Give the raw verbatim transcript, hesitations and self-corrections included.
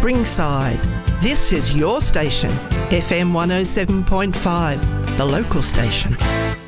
Springside. This is your station, F M one oh seven point five, the local station.